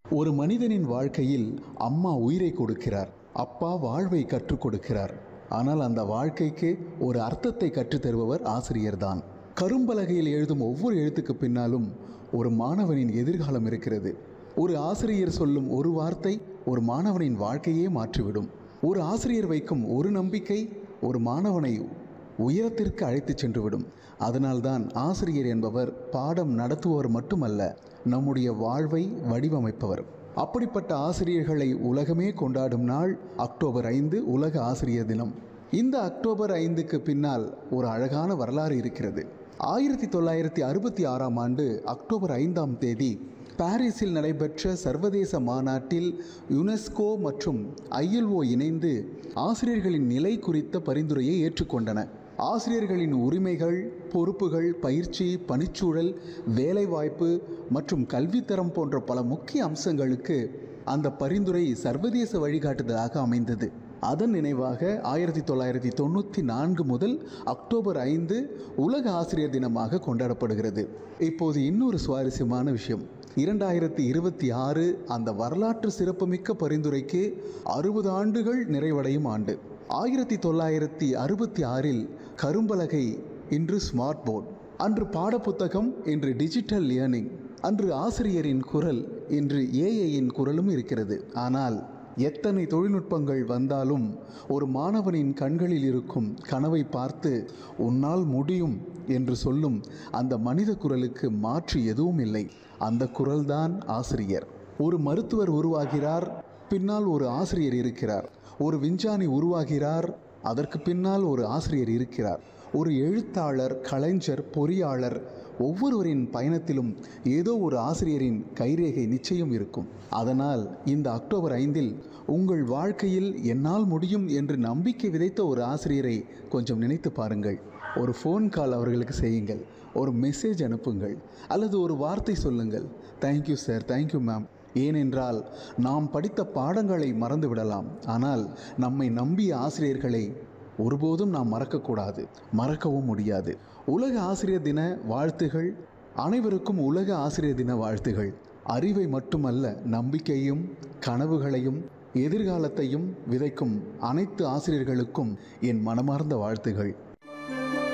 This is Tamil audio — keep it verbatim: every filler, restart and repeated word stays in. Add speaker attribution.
Speaker 1: ஒரு மனிதனின் வாழ்க்கையில் அம்மா உயிரை கொடுக்கிறார், அப்பா வாழ்வை கற்றுக் கொடுக்கிறார். ஆனால் அந்த வாழ்க்கைக்கு ஒரு அர்த்தத்தை கற்றுத் தருபவர் ஆசிரியர்தான். கரும்பலகையில் எழுதும் ஒவ்வொரு எழுத்துக்கு பின்னாலும் ஒரு மாணவனின் எதிர்காலம் இருக்கிறது. ஒரு ஆசிரியர் சொல்லும் ஒரு வார்த்தை ஒரு மாணவனின் வாழ்க்கையே மாற்றிவிடும். ஒரு ஆசிரியர் வைக்கும் ஒரு நம்பிக்கை ஒரு மாணவனை உயரத்திற்கு அழைத்து சென்றுவிடும். அதனால்தான் ஆசிரியர் என்பவர் பாடம் நடத்துபவர் மட்டுமல்ல, நம்முடைய வாழ்வை வடிவமைப்பவர். அப்படிப்பட்ட ஆசிரியர்களை உலகமே கொண்டாடும் நாள் அக்டோபர் ஐந்து உலக ஆசிரியர் தினம். இந்த அக்டோபர் ஐந்துக்கு பின்னால் ஒரு அழகான வரலாறு இருக்கிறது. ஆயிரத்தி தொள்ளாயிரத்தி அறுபத்தி ஆறாம் ஆண்டு அக்டோபர் ஐந்தாம் தேதி பாரிஸில் நடைபெற்ற சர்வதேச மாநாட்டில் யுனெஸ்கோ மற்றும் ஐஎல்ஓ இணைந்து ஆசிரியர்களின் நிலை குறித்த பரிந்துரையை ஏற்றுக்கொண்டன. ஆசிரியர்களின் உரிமைகள், பொறுப்புகள், பயிற்சி, பணிச்சூழல், வேலைவாய்ப்பு மற்றும் கல்வித்தரம் போன்ற பல முக்கிய அம்சங்களுக்கு அந்த பரிந்துரை சர்வதேச வழிகாட்டுதலாக அமைந்தது. அதன் நினைவாக ஆயிரத்தி தொள்ளாயிரத்தி தொண்ணூற்றி நான்கு முதல் அக்டோபர் ஐந்து உலக ஆசிரியர் தினமாக கொண்டாடப்படுகிறது. இப்போது இன்னொரு சுவாரஸ்யமான விஷயம், இரண்டாயிரத்தி இருபத்தி ஆறு அந்த வரலாற்று சிறப்புமிக்க பரிந்துரைக்கு அறுபது ஆண்டுகள் நிறைவடையும் ஆண்டு. ஆயிரத்தி தொள்ளாயிரத்தி அறுபத்தி ஆறில் கரும்பலகை, இன்று ஸ்மார்ட் போர்ட், அன்று பாடப்புத்தகம், இன்று டிஜிட்டல் லேர்னிங், அன்று ஆசிரியரின் குரல், இன்று ஏஐயின் குரலும் இருக்கிறது. ஆனால் எத்தனை தொழில்நுட்பங்கள் வந்தாலும் ஒரு மாணவனின் கண்களில் இருக்கும் கனவை பார்த்து உன்னால் முடியும் என்று சொல்லும் அந்த மனித குரலுக்கு மாற்று எதுவும் இல்லை. அந்த குரல்தான் ஆசிரியர். ஒரு மருத்துவர் உருவாகிறார், பின்னால் ஒரு ஆசிரியர் இருக்கிறார். ஒரு விஞ்ஞானி உருவாகிறார், அதற்கு பின்னால் ஒரு ஆசிரியர் இருக்கிறார். ஒரு எழுத்தாளர், கலைஞர், பொறியாளர், ஒவ்வொருவரின் பயணத்திலும் ஏதோ ஒரு ஆசிரியரின் கைரேகை நிச்சயம் இருக்கும். அதனால் இந்த அக்டோபர் ஐந்தில் உங்கள் வாழ்க்கையில் என்னால் முடியும் என்று நம்பிக்கை விதைத்த ஒரு ஆசிரியரை கொஞ்சம் நினைத்து பாருங்கள். ஒரு ஃபோன் கால் அவர்களுக்கு செய்யுங்கள், ஒரு மெசேஜ் அனுப்புங்கள், அல்லது ஒரு வார்த்தை சொல்லுங்கள், தேங்க்யூ சார், தேங்க்யூ மேம். ஏனென்றால் நாம் படித்த பாடங்களை மறந்து விடலாம், ஆனால் நம்மை நம்பிய ஆசிரியர்களை ஒருபோதும் நாம் மறக்கக்கூடாது, மறக்கவும் முடியாது. உலக ஆசிரியர் தின வாழ்த்துகள் அனைவருக்கும். உலக ஆசிரியர் தின வாழ்த்துகள். அறிவை மட்டுமல்ல, நம்பிக்கையும் கனவுகளையும் எதிர்காலத்தையும் விதைக்கும் அனைத்து ஆசிரியர்களுக்கும் என் மனமார்ந்த வாழ்த்துகள்.